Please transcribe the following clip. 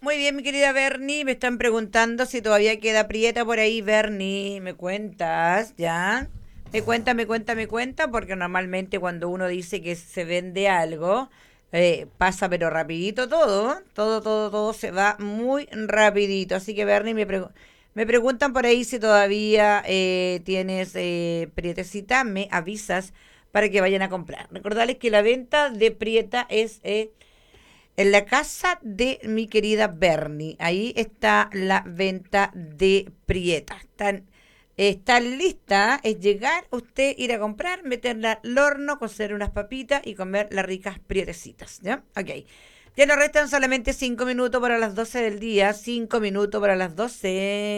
Muy bien, mi querida Bernie, me están preguntando si todavía queda prieta por ahí, Bernie. ¿Me cuentas? ¿Ya? Me cuenta, porque normalmente cuando uno dice que se vende algo, pasa pero rapidito todo, todo se va muy rapidito. Así que, Bernie, me preguntan por ahí si todavía tienes prietecita, me avisas para que vayan a comprar. Recordarles que la venta de prieta es en la casa de mi querida Bernie. Ahí está la venta de Prieta. Está lista. Es llegar, usted ir a comprar, meterla al horno, cocer unas papitas y comer las ricas prietecitas. ¿Ya? Ok. Ya nos restan solamente 5 minutos para las 12 del día. 5 minutos para las 12.